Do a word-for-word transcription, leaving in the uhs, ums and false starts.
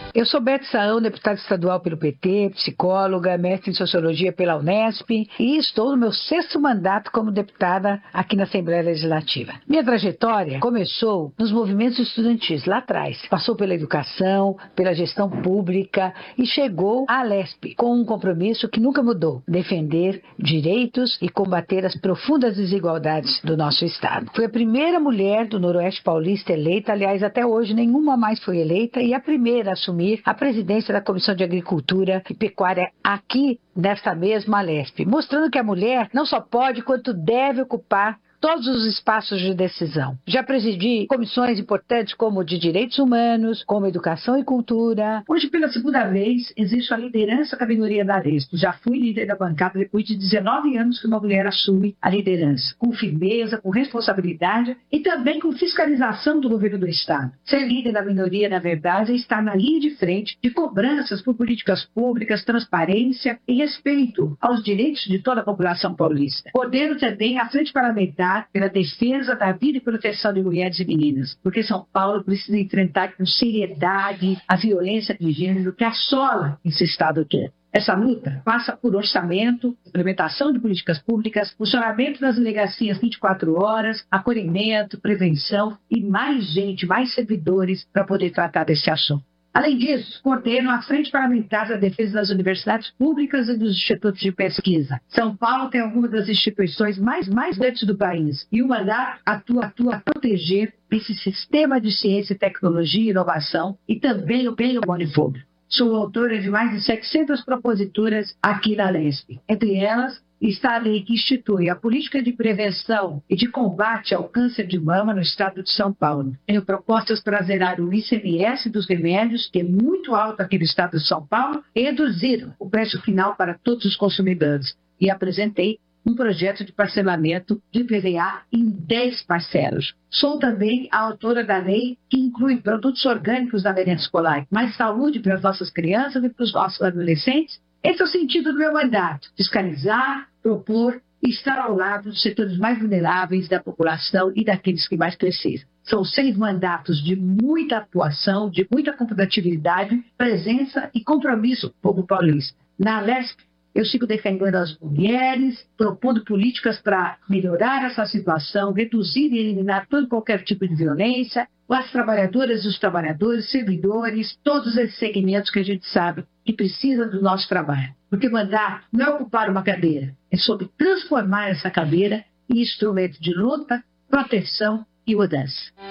Eu sou Beth Saão, deputada estadual pelo P T, psicóloga, mestre em Sociologia pela Unesp e estou no meu sexto mandato como deputada aqui na Assembleia Legislativa. Minha trajetória começou nos movimentos estudantis, lá atrás. Passou pela educação, pela gestão pública e chegou à Lesp, com um compromisso que nunca mudou: defender direitos e combater as profundas desigualdades do nosso Estado. Fui a primeira mulher do Noroeste Paulista eleita, aliás, até hoje nenhuma mais foi eleita, e a primeira a assumir a presidência da Comissão de Agricultura e Pecuária aqui nesta mesma Lesp, mostrando que a mulher não só pode, quanto deve ocupar todos os espaços de decisão. Já presidi comissões importantes como de direitos humanos, como educação e cultura. Hoje, pela segunda vez, existe a liderança da minoria da Lesp. Já fui líder da bancada depois de dezenove anos que uma mulher assume a liderança, com firmeza, com responsabilidade e também com fiscalização do governo do Estado. Ser líder da minoria, na verdade, é estar na linha de frente de cobranças por políticas públicas, transparência e respeito aos direitos de toda a população paulista. Coordeno também a frente parlamentar pela defesa da vida e proteção de mulheres e meninas, porque São Paulo precisa enfrentar com seriedade a violência de gênero que assola esse Estado todo. Essa luta passa por orçamento, implementação de políticas públicas, funcionamento das delegacias vinte e quatro horas, acolhimento, prevenção e mais gente, mais servidores para poder tratar desse assunto. Além disso, coordeno a Frente Parlamentar da Defesa das Universidades Públicas e dos Institutos de Pesquisa. São Paulo tem algumas das instituições mais, mais grandes do país e o mandato atua, atua a proteger esse sistema de ciência, tecnologia e inovação e também o bem humano público. Sou autora de mais de setecentas proposituras aqui na Lesp. Entre elas, está a lei que institui a política de prevenção e de combate ao câncer de mama no estado de São Paulo. Tenho propostas para zerar o I C M S dos remédios, que é muito alto aqui no estado de São Paulo, e reduzir o preço final para todos os consumidores. E apresentei um projeto de parcelamento de I P V A em dez parcelas. Sou também a autora da lei que inclui produtos orgânicos na merenda escolar, mais saúde para as nossas crianças e para os nossos adolescentes. Esse é o sentido do meu mandato: fiscalizar, propor e estar ao lado dos setores mais vulneráveis da população e daqueles que mais precisam. São seis mandatos de muita atuação, de muita competitividade, presença e compromisso com o povo paulista. Na Lesp, eu sigo defendendo as mulheres, propondo políticas para melhorar essa situação, reduzir e eliminar todo e qualquer tipo de violência, as trabalhadoras e os trabalhadores, servidores, todos esses segmentos que a gente sabe que precisam do nosso trabalho. Porque mandar não é ocupar uma cadeira, é sobre transformar essa cadeira em instrumento de luta, proteção e mudança.